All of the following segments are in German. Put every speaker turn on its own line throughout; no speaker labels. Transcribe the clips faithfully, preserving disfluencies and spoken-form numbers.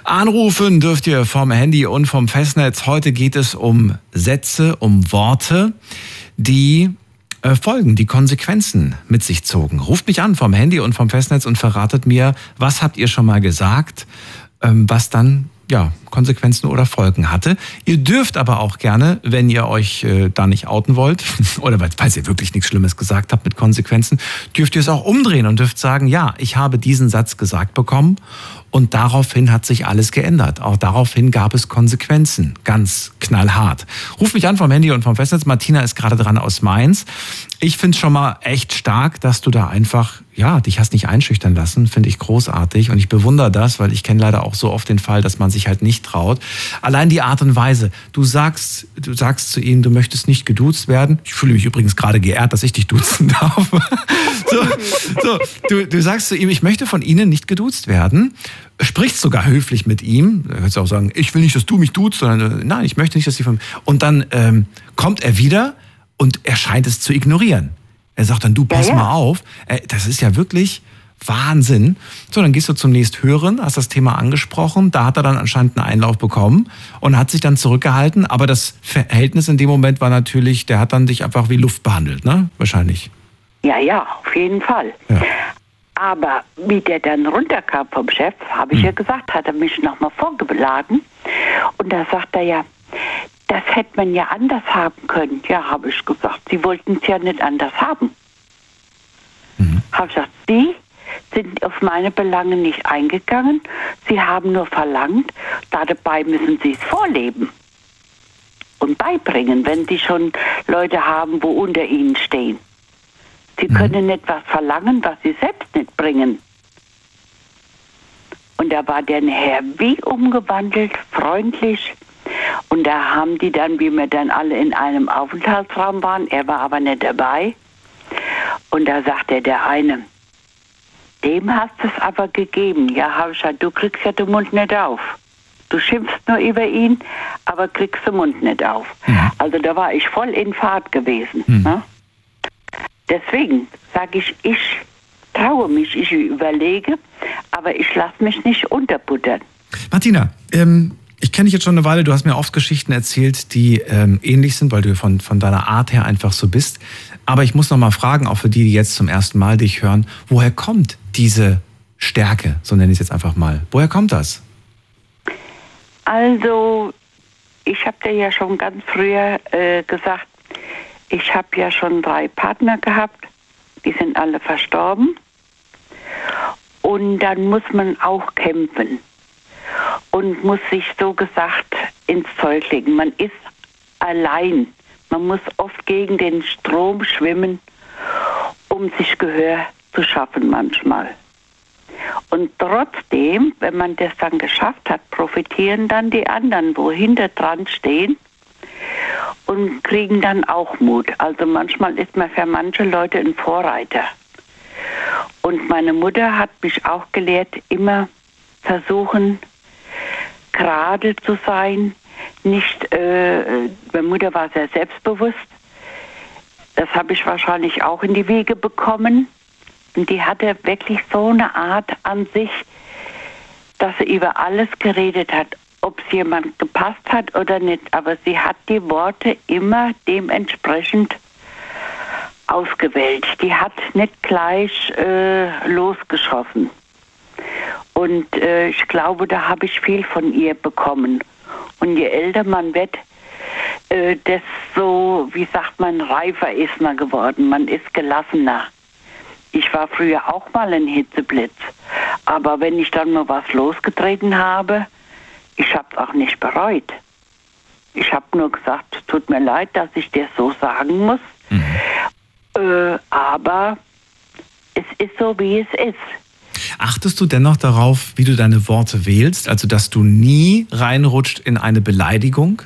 Anrufen dürft ihr vom Handy und vom Festnetz. Heute geht es um Sätze, um Worte, die äh, Folgen, die Konsequenzen mit sich zogen. Ruft mich an vom Handy und vom Festnetz und verratet mir, was habt ihr schon mal gesagt, ähm, was dann ja, Konsequenzen oder Folgen hatte. Ihr dürft aber auch gerne, wenn ihr euch äh, da nicht outen wollt oder falls ihr wirklich nichts Schlimmes gesagt habt mit Konsequenzen, dürft ihr es auch umdrehen und dürft sagen, ja, ich habe diesen Satz gesagt bekommen und daraufhin hat sich alles geändert. Auch daraufhin gab es Konsequenzen, ganz knallhart. Ruf mich an vom Handy und vom Festnetz. Martina ist gerade dran aus Mainz. Ich finde es schon mal echt stark, dass du da einfach, ja, dich hast nicht einschüchtern lassen, finde ich großartig und ich bewundere das, weil ich kenne leider auch so oft den Fall, dass man sich halt nicht traut. Allein die Art und Weise, du sagst, du sagst zu ihm, du möchtest nicht geduzt werden. Ich fühle mich übrigens gerade geehrt, dass ich dich duzen darf. so, so, du, du sagst zu ihm, ich möchte von Ihnen nicht geduzt werden. Sprichst sogar höflich mit ihm. Du kannst auch sagen, ich will nicht, dass du mich duzt, sondern nein, ich möchte nicht, dass Sie von... Und dann ähm, kommt er wieder und er scheint es zu ignorieren. Er sagt dann, du, pass ja, ja. mal auf. Das ist ja wirklich Wahnsinn. So, dann gehst du zum nächsthöheren, hast das Thema angesprochen. Da hat er dann anscheinend einen Einlauf bekommen und hat sich dann zurückgehalten. Aber das Verhältnis in dem Moment war natürlich, der hat dann dich einfach wie Luft behandelt, ne? Wahrscheinlich.
Ja, ja, auf jeden Fall. Ja. Aber wie der dann runterkam vom Chef, habe ich hm. ja gesagt, hat er mich nochmal vorgeladen. Und da sagt er ja, das hätte man ja anders haben können. Ja, habe ich gesagt. Sie wollten es ja nicht anders haben. Mhm. Habe ich gesagt, Sie sind auf meine Belange nicht eingegangen. Sie haben nur verlangt, dabei müssen Sie es vorleben und beibringen, wenn Sie schon Leute haben, wo unter Ihnen stehen. Sie mhm. können nicht was verlangen, was Sie selbst nicht bringen. Und da war der Herr wie umgewandelt, freundlich. Und da haben die dann, wie wir dann alle in einem Aufenthaltsraum waren, er war aber nicht dabei. Und da sagte der eine, dem hast du es aber gegeben. Ja, habe ich gesagt, du kriegst ja den Mund nicht auf. Du schimpfst nur über ihn, aber kriegst den Mund nicht auf. Mhm. Also da war ich voll in Fahrt gewesen. Mhm. Ne? Deswegen sage ich, ich traue mich, ich überlege, aber ich lasse mich nicht unterbuttern.
Martina, ähm, ich kenne dich jetzt schon eine Weile, du hast mir oft Geschichten erzählt, die ähm, ähnlich sind, weil du von, von deiner Art her einfach so bist. Aber ich muss noch mal fragen, auch für die, die jetzt zum ersten Mal dich hören, woher kommt diese Stärke, so nenne ich es jetzt einfach mal. Woher kommt das?
Also, ich habe dir ja schon ganz früher äh, gesagt, ich habe ja schon drei Partner gehabt, die sind alle verstorben. Und dann muss man auch kämpfen und muss sich so gesagt ins Zeug legen. Man ist allein. Man muss oft gegen den Strom schwimmen, um sich Gehör zu schaffen manchmal. Und trotzdem, wenn man das dann geschafft hat, profitieren dann die anderen, wo hinter dran stehen und kriegen dann auch Mut. Also manchmal ist man für manche Leute ein Vorreiter. Und meine Mutter hat mich auch gelehrt, immer versuchen, gerade zu sein. Nicht, äh, meine Mutter war sehr selbstbewusst. Das habe ich wahrscheinlich auch in die Wiege bekommen. Und die hatte wirklich so eine Art an sich, dass sie über alles geredet hat, ob es jemand gepasst hat oder nicht. Aber sie hat die Worte immer dementsprechend ausgewählt. Die hat nicht gleich äh, losgeschossen. Und äh, ich glaube, da habe ich viel von ihr bekommen. Und je älter man wird, äh, desto, wie sagt man, reifer ist man geworden. Man ist gelassener. Ich war früher auch mal ein Hitzeblitz. Aber wenn ich dann mal was losgetreten habe, ich habe es auch nicht bereut. Ich habe nur gesagt, tut mir leid, dass ich dir so sagen muss. Mhm. Äh, aber es ist so, wie es ist.
Achtest du dennoch darauf, wie du deine Worte wählst? Also, dass du nie reinrutscht in eine Beleidigung?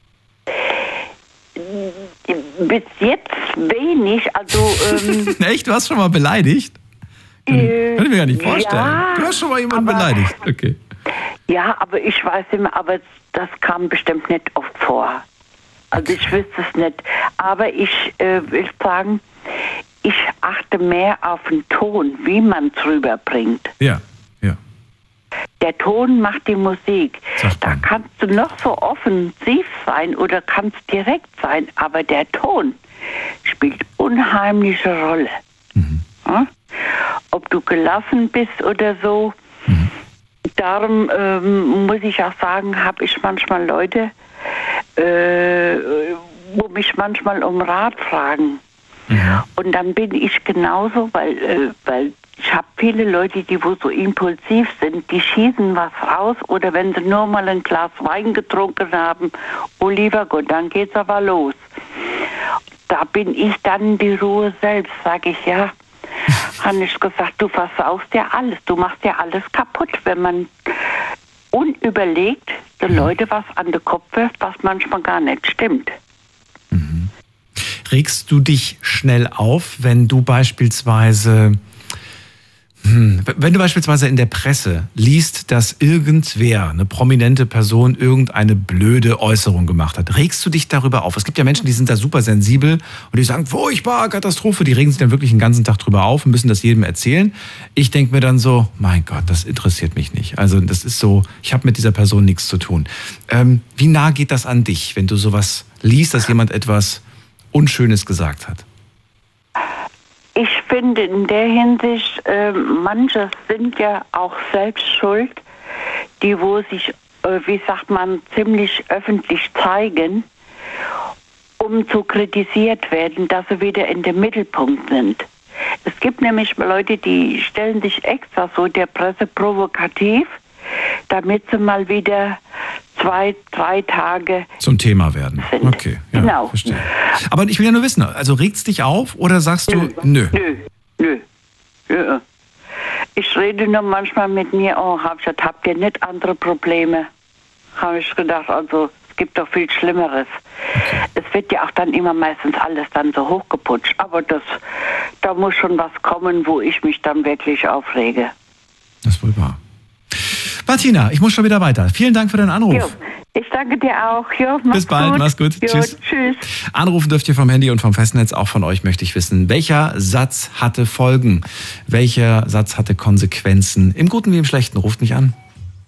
Bis jetzt wenig. Also, ähm,
echt? Du hast schon mal beleidigt? Äh, Kann ich mir gar nicht vorstellen.
Ja,
du hast schon mal jemanden
aber,
beleidigt. Okay.
Ja, aber ich weiß immer, aber das kam bestimmt nicht oft vor. Also ich wüsste es nicht. Aber ich äh, will sagen, ich achte mehr auf den Ton, wie man es rüberbringt.
Ja, ja.
Der der Ton macht die Musik. Da kannst du noch so offensiv sein oder kannst direkt sein, aber der Ton spielt unheimliche Rolle. Mhm. Ja? Ob du gelassen bist oder so. Mhm. Darum ähm, muss ich auch sagen, habe ich manchmal Leute, äh, wo mich manchmal um Rat fragen. Mhm. Und dann bin ich genauso, weil, äh, weil ich habe viele Leute, die wo so impulsiv sind, die schießen was raus oder wenn sie nur mal ein Glas Wein getrunken haben, oh lieber Gott, dann geht's aber los. Da bin ich dann die Ruhe selbst, sage ich, ja, habe ich gesagt, du versaust ja alles, du machst ja alles kaputt, wenn man unüberlegt den Leuten was an den Kopf wirft, was manchmal gar nicht stimmt.
Mhm. Regst du dich schnell auf, wenn du beispielsweise Hm. Wenn du beispielsweise in der Presse liest, dass irgendwer, eine prominente Person, irgendeine blöde Äußerung gemacht hat, regst du dich darüber auf? Es gibt ja Menschen, die sind da super sensibel und die sagen, furchtbar, Katastrophe, die regen sich dann wirklich den ganzen Tag drüber auf und müssen das jedem erzählen. Ich denke mir dann so, mein Gott, das interessiert mich nicht. Also das ist so, ich habe mit dieser Person nichts zu tun. Ähm, wie nah geht das an dich, wenn du sowas liest, dass jemand etwas Unschönes gesagt hat?
Ich finde in der Hinsicht, äh, manche sind ja auch selbst schuld, die wo sich, äh, wie sagt man, ziemlich öffentlich zeigen, um zu kritisiert werden, dass sie wieder in dem Mittelpunkt sind. Es gibt nämlich Leute, die stellen sich extra so der Presse provokativ, damit sie mal wieder zwei, drei Tage
zum Thema werden.
Sind.
Okay, ja,
genau.
Verstehe. Aber ich will ja nur wissen, also regt's dich auf oder sagst du, nö?
Nö, nö, nö. Ich rede nur manchmal mit mir, oh, hab ich gesagt, habt ihr nicht andere Probleme? Habe ich gedacht, also es gibt doch viel Schlimmeres. Okay. Es wird ja auch dann immer meistens alles dann so hochgeputscht, aber das, da muss schon was kommen, wo ich mich dann wirklich aufrege.
Das ist wohl wahr. Martina, ich muss schon wieder weiter. Vielen Dank für deinen Anruf.
Jo, ich danke dir auch. Jo, mach's
Bis bald,
gut.
mach's gut.
Jo,
tschüss.
Tschüss.
Anrufen dürft ihr vom Handy und vom Festnetz. Auch von euch möchte ich wissen, welcher Satz hatte Folgen? Welcher Satz hatte Konsequenzen? Im Guten wie im Schlechten. Ruft mich an.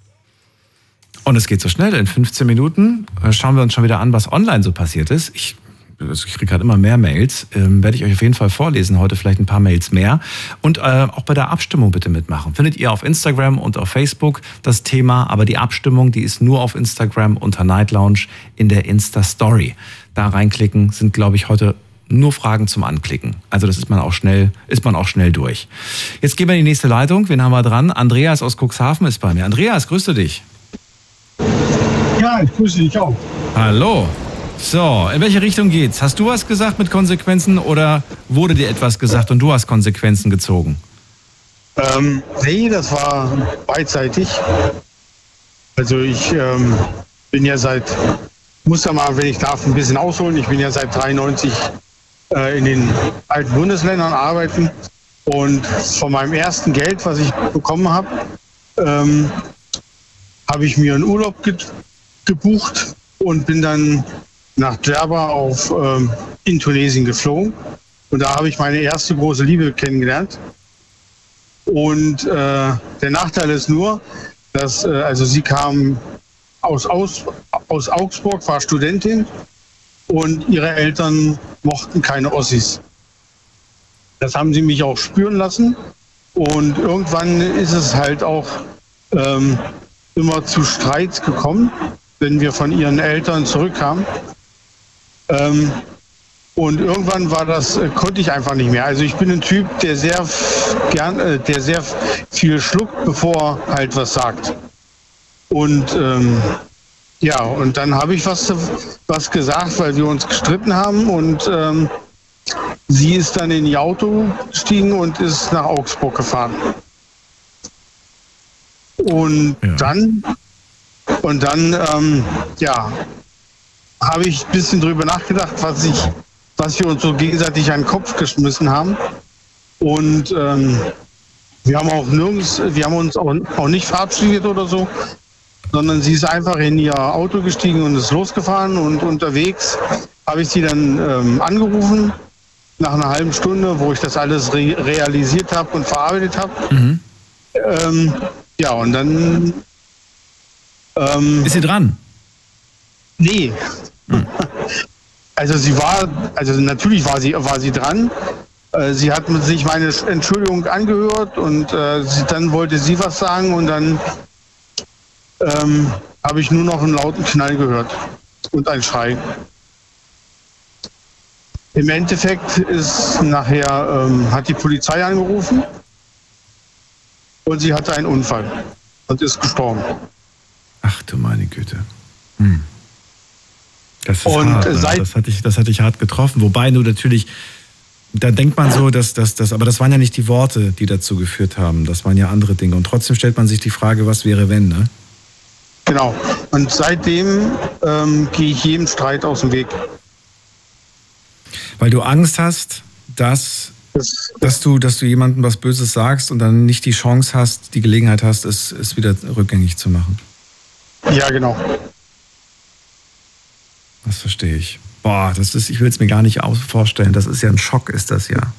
Und es geht so schnell. In fünfzehn Minuten schauen wir uns schon wieder an, was online so passiert ist. Ich Ich kriege gerade immer mehr Mails, ähm, werde ich euch auf jeden Fall vorlesen, heute vielleicht ein paar Mails mehr. Und äh, auch bei der Abstimmung bitte mitmachen. Findet ihr auf Instagram und auf Facebook das Thema, aber die Abstimmung, die ist nur auf Instagram unter Night Lounge in der Insta-Story. Da reinklicken, sind glaube ich heute nur Fragen zum Anklicken. Also das ist man auch schnell, ist man auch schnell durch. Jetzt gehen wir in die nächste Leitung, wen haben wir dran? Andreas aus Cuxhaven ist bei mir. Andreas, grüße dich.
Ja, ich grüße dich auch.
Hallo. So, in welche Richtung geht's? Hast du was gesagt mit Konsequenzen oder wurde dir etwas gesagt und du hast Konsequenzen gezogen?
Ähm, nee, das war beidseitig. Also ich ähm, bin ja seit, muss ja mal, wenn ich darf, ein bisschen ausholen. Ich bin ja seit dreiundneunzig äh, in den alten Bundesländern arbeiten und von meinem ersten Geld, was ich bekommen habe, ähm, habe ich mir einen Urlaub ge- gebucht und bin dann nach Djerba auf ähm, in Tunesien geflogen. Und da habe ich meine erste große Liebe kennengelernt. Und äh, der Nachteil ist nur, dass, äh, also sie kam aus, aus, aus Augsburg, war Studentin und ihre Eltern mochten keine Ossis. Das haben sie mich auch spüren lassen. Und irgendwann ist es halt auch ähm, immer zu Streit gekommen, wenn wir von ihren Eltern zurückkamen. Ähm, und irgendwann war das, äh, konnte ich einfach nicht mehr. Also ich bin ein Typ, der sehr f- gern, äh, der sehr viel schluckt, bevor er halt was sagt. Und ähm, ja, und dann habe ich was, was gesagt, weil wir uns gestritten haben und ähm, sie ist dann in ihr Auto gestiegen und ist nach Augsburg gefahren. Und ja. dann, und dann, ähm, ja, habe ich ein bisschen drüber nachgedacht, was ich, was wir uns so gegenseitig an den Kopf geschmissen haben. Und ähm, wir haben auch nirgends, wir haben uns auch, auch nicht verabschiedet oder so, sondern sie ist einfach in ihr Auto gestiegen und ist losgefahren. Und unterwegs habe ich sie dann ähm, angerufen, nach einer halben Stunde, wo ich das alles re- realisiert habe und verarbeitet habe. Mhm. Ähm, ja, und dann Ähm,
Ist sie dran?
Nee. Hm. Also sie war, also natürlich war sie, war sie dran. Äh, sie hat sich meine Entschuldigung angehört und äh, sie, dann wollte sie was sagen und dann ähm, habe ich nur noch einen lauten Knall gehört und ein Schrei. Im Endeffekt ist nachher, ähm, hat die Polizei angerufen und sie hatte einen Unfall und ist gestorben.
Ach du meine Güte. Hm. Das ist
und
hart, ne?
seit
das, hatte ich, das hatte ich hart getroffen. Wobei du natürlich, da denkt man so, dass das, dass, aber das waren ja nicht die Worte, die dazu geführt haben. Das waren ja andere Dinge. Und trotzdem stellt man sich die Frage, was wäre, wenn, ne?
Genau. Und seitdem ähm, gehe ich jedem Streit aus dem Weg.
Weil du Angst hast, dass,
Das,
dass, du, dass du jemandem was Böses sagst und dann nicht die Chance hast, die Gelegenheit hast, es, es wieder rückgängig zu machen.
ja, genau.
Das verstehe ich. Boah, das ist, ich will es mir gar nicht aus vorstellen. Das ist ja ein Schock, ist das ja.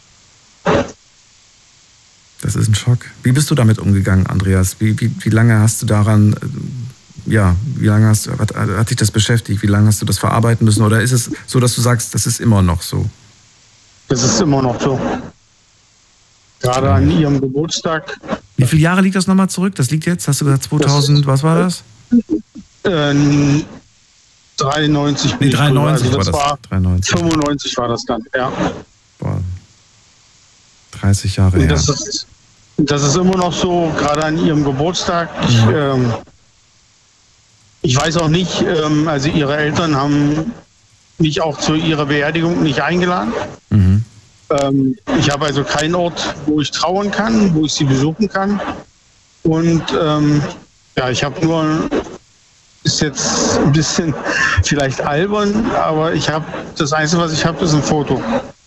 Das ist ein Schock. Wie bist du damit umgegangen, Andreas? Wie, wie, wie lange hast du daran, äh, ja, wie lange hast, hat, hat dich das beschäftigt? Wie lange hast du das verarbeiten müssen? Oder ist es so, dass du sagst, das ist immer noch so?
Das ist immer noch so. Gerade an ihrem Geburtstag.
Wie viele Jahre liegt das nochmal zurück? Das liegt jetzt, hast du gesagt, zweitausend, was war das?
Äh, dreiundneunzig.
Nee, dreiundneunzig
also das
war das.
war
dreiundneunzig.
fünfundneunzig war das dann, ja.
Boah. dreißig Jahre
Und
her.
das ist, das ist immer noch so, gerade an ihrem Geburtstag. Ich,
Mhm.
ähm, ich weiß auch nicht, ähm, also ihre Eltern haben mich auch zu ihrer Beerdigung nicht eingeladen.
Mhm.
Ähm, ich habe also keinen Ort, wo ich trauern kann, wo ich sie besuchen kann. Und ähm, ja, ich habe nur, ist jetzt ein bisschen vielleicht albern, aber ich habe, das Einzige, was ich habe, ist ein Foto.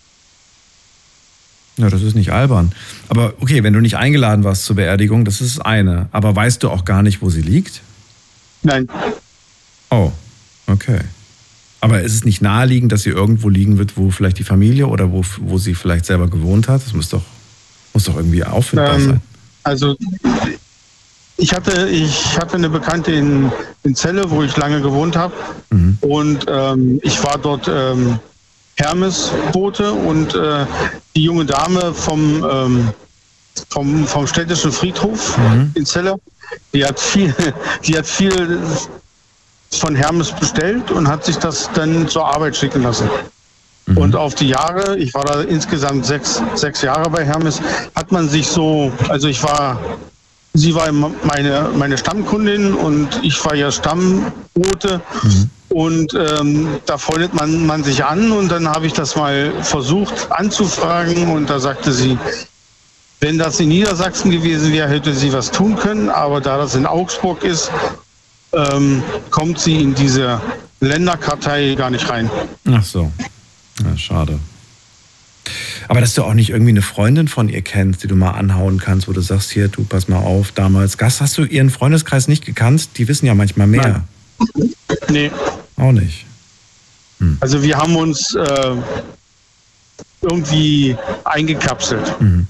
Ja, das ist nicht albern. Aber okay, wenn du nicht eingeladen warst zur Beerdigung, das ist das eine. Aber weißt du auch gar nicht, wo sie liegt?
Nein,
Oh, okay. Aber ist es nicht naheliegend, dass sie irgendwo liegen wird, wo vielleicht die Familie oder wo, wo sie vielleicht selber gewohnt hat? Das muss doch, muss doch irgendwie auffindbar
ähm,
sein.
also ich hatte, ich hatte eine Bekannte in, in Celle, wo ich lange gewohnt habe.
Mhm.
Und ähm, ich war dort ähm, Hermesbote und äh, die junge Dame vom, ähm, vom, vom städtischen Friedhof
Mhm.
in Celle, die hat viel, die hat viel von Hermes bestellt und hat sich das dann zur Arbeit schicken lassen.
Mhm.
Und auf die Jahre, ich war da insgesamt sechs, sechs Jahre bei Hermes, hat man sich so, also ich war, sie war meine, meine Stammkundin und ich war ja Stammbote.
Mhm.
Und ähm, da freundet man, man sich an und dann habe ich das mal versucht anzufragen und da sagte sie, wenn das in Niedersachsen gewesen wäre, hätte sie was tun können, aber da das in Augsburg ist, ähm, kommt sie in diese Länderkartei gar nicht rein.
Ach so. Ja, schade. Aber dass du auch nicht irgendwie eine Freundin von ihr kennst, die du mal anhauen kannst, wo du sagst, hier, du, pass mal auf, damals. Gast, hast du ihren Freundeskreis nicht gekannt? Die wissen ja manchmal mehr.
Nein. Nee,
Auch nicht.
also wir haben uns äh, irgendwie eingekapselt.
Mhm.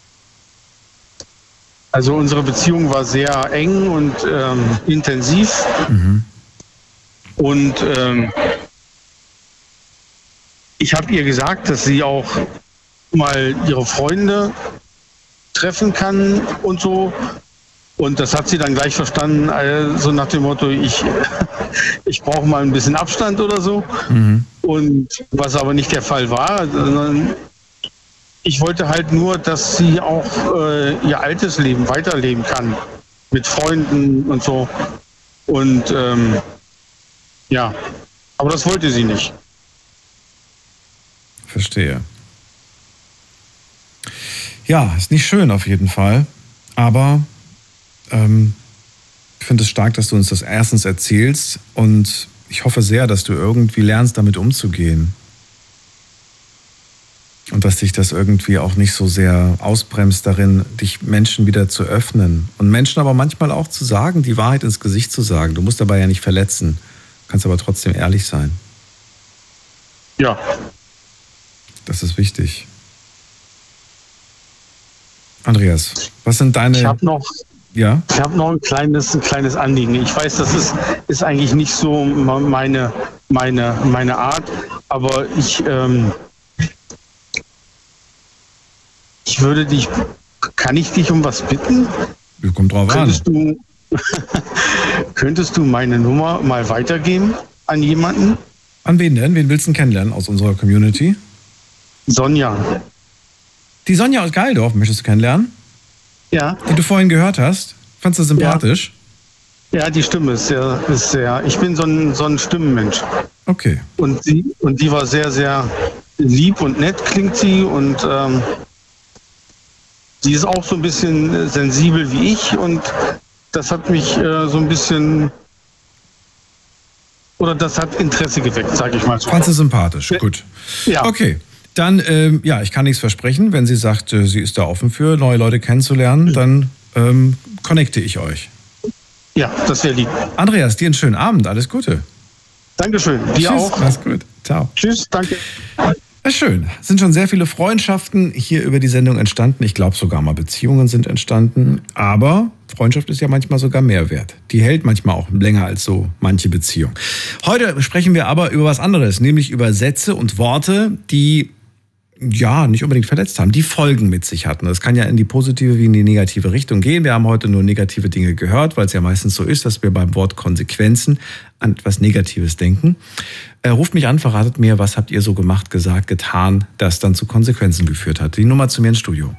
Also unsere Beziehung war sehr eng und ähm, intensiv.
Mhm.
Und ähm, ich habe ihr gesagt, dass sie auch mal ihre Freunde treffen kann und so. Und das hat sie dann gleich verstanden, äh, so nach dem Motto, ich, ich brauche mal ein bisschen Abstand oder so.
Mhm.
Und was aber nicht der Fall war, sondern ich wollte halt nur, dass sie auch äh, ihr altes Leben weiterleben kann. Mit Freunden und so. Und ähm, ja, aber das wollte sie nicht.
Verstehe. Ja, ist nicht schön auf jeden Fall. Aber ähm, ich finde es stark, dass du uns das erstens erzählst. Und ich hoffe sehr, dass du irgendwie lernst, damit umzugehen. Und dass dich das irgendwie auch nicht so sehr ausbremst darin, dich Menschen wieder zu öffnen. Und Menschen aber manchmal auch zu sagen, die Wahrheit ins Gesicht zu sagen. Du musst dabei ja nicht verletzen, kannst aber trotzdem ehrlich sein.
Ja.
Das ist wichtig. Andreas, was sind deine...
Ich habe noch,
Ja.
Ich habe noch ein kleines, ein kleines Anliegen. Ich weiß, das ist, ist eigentlich nicht so meine, meine, meine Art, aber ich, ähm, ich würde dich, kann ich dich um was bitten?
Kommt drauf
könntest
an.
Du, könntest du meine Nummer mal weitergeben an jemanden?
An wen denn? Wen willst du denn kennenlernen aus unserer Community?
Sonja.
Die Sonja aus Geildorf möchtest du kennenlernen?
Ja.
Die du vorhin gehört hast? Fandst du sympathisch?
Ja, ja, die Stimme ist sehr, ist sehr. Ich bin so ein, so ein Stimmenmensch.
Okay.
Und sie, und die war sehr, sehr lieb und nett, klingt sie. Und ähm, sie ist auch so ein bisschen sensibel wie ich. Und das hat mich äh, so ein bisschen. Oder das hat Interesse geweckt, sage ich mal so.
Fandst du sympathisch? Gut.
Ja.
Okay. Dann, ähm, ja, ich kann nichts versprechen. Wenn sie sagt, äh, sie ist da offen für, neue Leute kennenzulernen, dann ähm, connecte ich euch.
Ja, das wäre lieb.
Andreas, dir einen schönen Abend. Alles Gute.
Dankeschön. Dir
Tschüss.
auch.
Alles gut. Ciao.
Tschüss, danke.
Ja, schön. Es sind schon sehr viele Freundschaften hier über die Sendung entstanden. Ich glaube sogar mal Beziehungen sind entstanden. Aber Freundschaft ist ja manchmal sogar mehr wert. Die hält manchmal auch länger als so manche Beziehung. Heute sprechen wir aber über was anderes, nämlich über Sätze und Worte, die ja nicht unbedingt verletzt haben, die Folgen mit sich hatten. Das kann ja in die positive wie in die negative Richtung gehen. Wir haben heute nur negative Dinge gehört, weil es ja meistens so ist, dass wir beim Wort Konsequenzen an etwas Negatives denken. Äh, ruft mich an, verratet mir, was habt ihr so gemacht, gesagt, getan, das dann zu Konsequenzen geführt hat. Die Nummer zu mir ins Studio.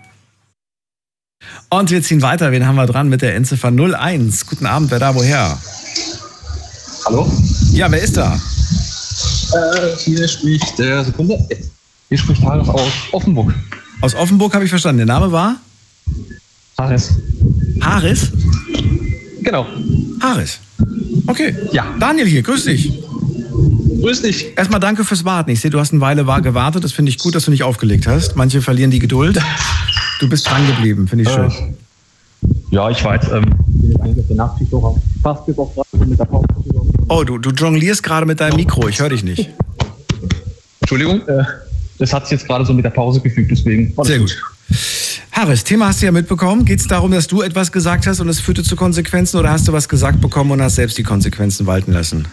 Und wir ziehen weiter. Wen haben wir dran mit der Endziffer null eins? Guten Abend, wer da, woher?
Hallo?
Ja, wer ist da?
Äh, hier spricht der Sekunde. Hier spricht Haris aus Offenburg.
Aus Offenburg habe ich verstanden. Der Name war?
Haris.
Haris?
Genau.
Haris. Okay.
Ja.
Daniel hier, grüß dich.
Grüß dich.
Erstmal danke fürs Warten. Ich sehe, du hast eine Weile gewartet. Das finde ich gut, dass du nicht aufgelegt hast. Manche verlieren die Geduld. Du bist dran geblieben, finde ich schön.
Äh, ja, ich weiß. Ähm, eigentlich auf der Nachtschicht auch fast bis auf gerade mit der Pause.
Oh, du, du jonglierst gerade mit deinem Mikro. Ich höre dich nicht.
Entschuldigung. Äh, das hat sich jetzt gerade so mit der Pause gefügt, deswegen.
Sehr gut. Haris, Thema hast du ja mitbekommen. Geht es darum, dass du etwas gesagt hast und es führte zu Konsequenzen, oder hast du was gesagt bekommen und hast selbst die Konsequenzen walten lassen?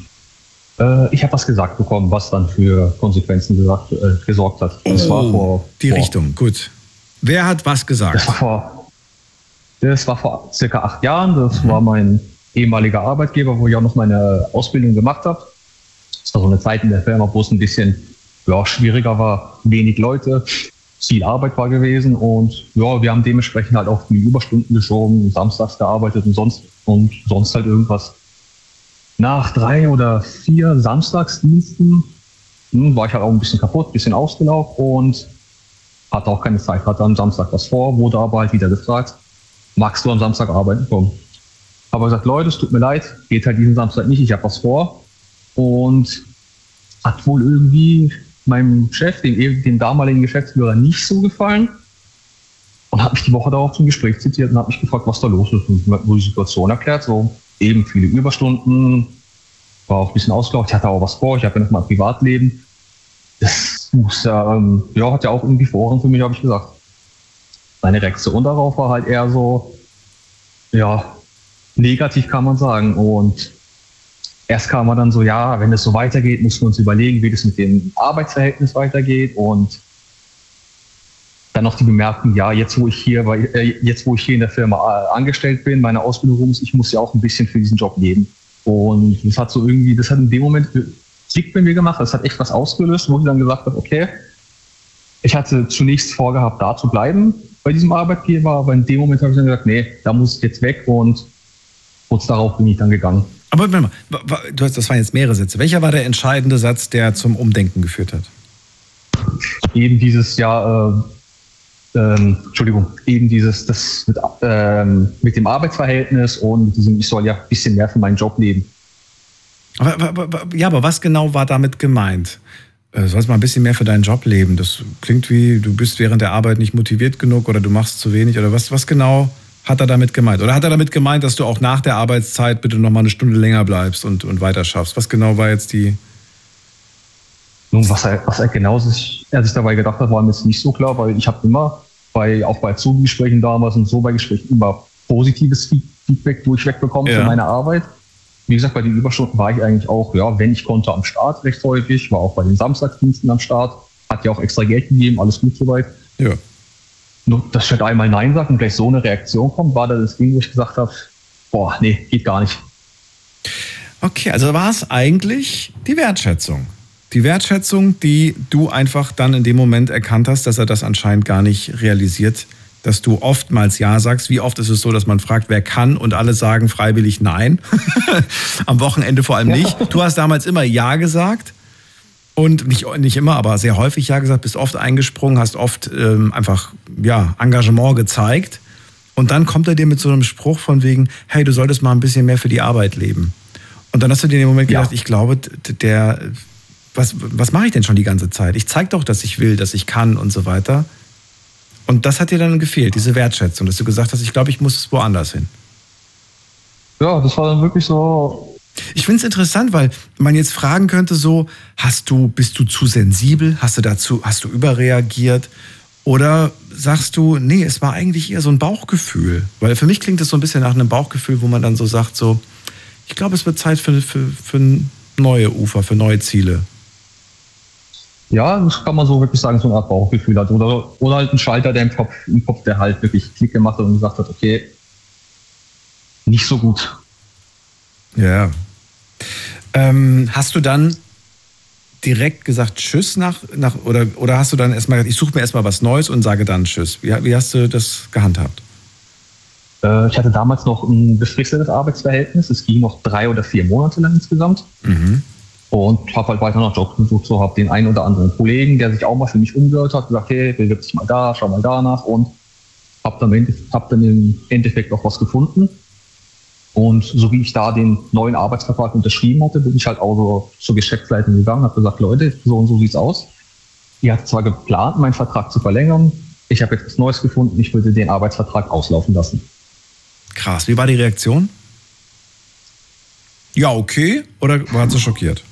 Äh, ich habe was gesagt bekommen, was dann für Konsequenzen gesagt, äh, gesorgt hat. Das
oh,
war vor,
die
vor,
Richtung, gut. Wer hat was gesagt?
Das war vor, das war vor circa acht Jahren. Das war mein ehemaliger Arbeitgeber, wo ich auch noch meine Ausbildung gemacht habe. Das war so eine Zeit in der Firma, wo es ein bisschen ja, schwieriger war, wenig Leute, viel Arbeit war gewesen und ja, wir haben dementsprechend halt auch die Überstunden geschoben, samstags gearbeitet und sonst und sonst halt irgendwas. Nach drei oder vier Samstagsdiensten hm, war ich halt auch ein bisschen kaputt, ein bisschen ausgelaugt und hatte auch keine Zeit, hatte am Samstag was vor, wurde aber halt wieder gefragt, magst du am Samstag arbeiten kommen? Aber gesagt, Leute, es tut mir leid, geht halt diesen Samstag nicht, ich habe was vor und hat wohl irgendwie meinem Chef, dem, dem damaligen Geschäftsführer, nicht so gefallen und hat mich die Woche darauf zum Gespräch zitiert und hat mich gefragt, was da los ist und mir die Situation erklärt, so eben viele Überstunden, war auch ein bisschen ausgelaugt, ich hatte auch was vor, ich habe ja noch mal ein Privatleben, das muss ja, ähm, ja, hat ja auch irgendwie Vorrang für mich, habe ich gesagt. Seine Reaktion darauf war halt eher so, ja, negativ kann man sagen und erst kam man dann so, ja, wenn es so weitergeht, müssen wir uns überlegen, wie das mit dem Arbeitsverhältnis weitergeht und dann noch die Bemerkung, ja, jetzt wo ich hier, weil, äh, jetzt wo ich hier in der Firma äh, angestellt bin, meine Ausbildung rum ist, ich muss ja auch ein bisschen für diesen Job leben. Und das hat so irgendwie, das hat in dem Moment Klick bei mir gemacht, das hat echt was ausgelöst, wo ich dann gesagt habe, okay, ich hatte zunächst vorgehabt, da zu bleiben bei diesem Arbeitgeber, aber in dem Moment habe ich dann gesagt, nee, da muss ich jetzt weg und kurz darauf bin ich dann gegangen.
Aber warte mal, du hast, das waren jetzt mehrere Sätze. Welcher war der entscheidende Satz, der zum Umdenken geführt hat?
Eben dieses, ja, äh, ähm, Entschuldigung, eben dieses, das mit, ähm, mit dem Arbeitsverhältnis und mit diesem, ich soll ja ein bisschen mehr für meinen Job leben.
Aber, aber, ja, aber was genau war damit gemeint? Du sollst mal ein bisschen mehr für deinen Job leben. Das klingt wie, du bist während der Arbeit nicht motiviert genug oder du machst zu wenig oder was, was genau hat er damit gemeint? Oder hat er damit gemeint, dass du auch nach der Arbeitszeit bitte noch mal eine Stunde länger bleibst und, und weiter schaffst? Was genau war jetzt die...
Nun, was er, was er genau sich, er sich dabei gedacht hat, war mir jetzt nicht so klar, weil ich habe immer, bei, auch bei Zugesprächen damals und so bei Gesprächen immer positives Feedback durchweg bekommen
Ja.
für meine Arbeit. Wie gesagt, bei den Überstunden war ich eigentlich auch, ja, wenn ich konnte, am Start recht häufig, war auch bei den Samstagsdiensten am Start, hat ja auch extra Geld gegeben, alles gut soweit.
Ja.
Nur, dass ich halt einmal Nein sage und gleich so eine Reaktion kommt, war da das Ding, wo ich gesagt habe, boah, nee, geht gar nicht.
Okay, also war es eigentlich die Wertschätzung. Die Wertschätzung, die du einfach dann in dem Moment erkannt hast, dass er das anscheinend gar nicht realisiert, dass du oftmals Ja sagst. Wie oft ist es so, dass man fragt, wer kann und alle sagen freiwillig Nein? Am Wochenende vor allem nicht. Du hast damals immer Ja gesagt und nicht, nicht immer, aber sehr häufig Ja gesagt, bist oft eingesprungen, hast oft ähm, einfach ja, Engagement gezeigt. Und dann kommt er dir mit so einem Spruch von wegen, hey, du solltest mal ein bisschen mehr für die Arbeit leben. Und dann hast du dir in dem Moment gedacht, ja. ich glaube, der, was, was mache ich denn schon die ganze Zeit? Ich zeige doch, dass ich will, dass ich kann und so weiter. Und das hat dir dann gefehlt, diese Wertschätzung, dass du gesagt hast, ich glaube, ich muss woanders hin.
Ja, das war dann wirklich so.
Ich finde es interessant, weil man jetzt fragen könnte so, hast du, bist du zu sensibel? Hast du dazu, hast du überreagiert? Oder sagst du, nee, es war eigentlich eher so ein Bauchgefühl? Weil für mich klingt es so ein bisschen nach einem Bauchgefühl, wo man dann so sagt, so, ich glaube, es wird Zeit für, für, für neue Ufer, für neue Ziele.
Ja, das kann man so wirklich sagen, so eine Art Bauchgefühl hat. Oder, oder halt ein Schalter, der im Kopf, im Kopf, der halt wirklich Klick gemacht hat und gesagt hat, okay, nicht so gut.
Ja. Ähm, hast du dann direkt gesagt Tschüss nach, nach oder, oder hast du dann erstmal gesagt, ich suche mir erstmal was Neues und sage dann Tschüss? Wie, wie hast du das gehandhabt?
Äh, ich hatte damals noch ein befristetes Arbeitsverhältnis. Es ging noch drei oder vier Monate lang insgesamt. Mhm. Und habe halt weiter nach Jobs gesucht, so habe den einen oder anderen Kollegen, der sich auch mal für mich umgehört hat, gesagt, hey, bewirb dich mal da, schau mal danach und habe dann, hab dann im Endeffekt auch was gefunden. Und so wie ich da den neuen Arbeitsvertrag unterschrieben hatte, bin ich halt auch so zur Geschäftsleitung gegangen, habe gesagt, Leute, so und so sieht's aus. Ihr habt zwar geplant, meinen Vertrag zu verlängern, ich habe jetzt was Neues gefunden, ich würde den Arbeitsvertrag auslaufen lassen.
Krass, wie war die Reaktion? Ja, okay, oder waren sie schockiert?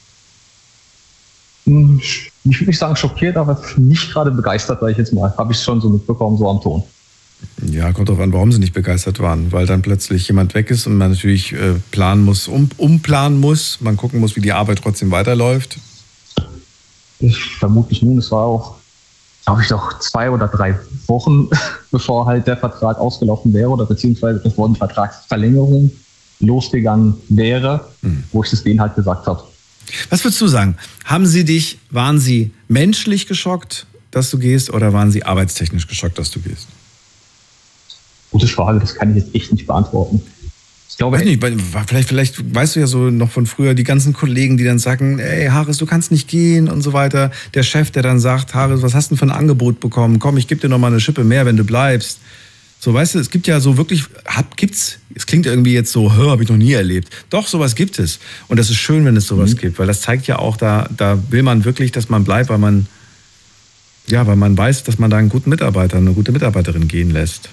Ich würde nicht sagen schockiert, aber nicht gerade begeistert, sage ich jetzt mal. Habe ich schon so mitbekommen, so am Ton.
Ja, kommt drauf an, warum sie nicht begeistert waren. Weil dann plötzlich jemand weg ist und man natürlich äh, planen muss, um, umplanen muss. Man gucken muss, wie die Arbeit trotzdem weiterläuft.
Ich vermutlich nun, es war auch, glaube ich, doch zwei oder drei Wochen, bevor halt der Vertrag ausgelaufen wäre oder beziehungsweise bevor die Vertragsverlängerung losgegangen wäre, hm. wo ich das denen halt gesagt habe.
Was würdest du sagen? Haben sie dich, waren sie menschlich geschockt, dass du gehst, oder waren sie arbeitstechnisch geschockt, dass du gehst?
Gute Frage, das kann ich jetzt echt nicht beantworten. Ich glaube,
weiß nicht, vielleicht, vielleicht weißt du ja so noch von früher die ganzen Kollegen, die dann sagen, ey Haris, du kannst nicht gehen und so weiter. Der Chef, der dann sagt, Haris, was hast du denn für ein Angebot bekommen? Komm, ich gebe dir noch mal eine Schippe mehr, wenn du bleibst. So, weißt du, es gibt ja so wirklich, hab, gibt's, es klingt irgendwie jetzt so, habe ich noch nie erlebt. Doch, sowas gibt es. Und das ist schön, wenn es sowas mhm. gibt, weil das zeigt ja auch, da, da will man wirklich, dass man bleibt, weil man, ja, weil man weiß, dass man da einen guten Mitarbeiter, eine gute Mitarbeiterin gehen lässt.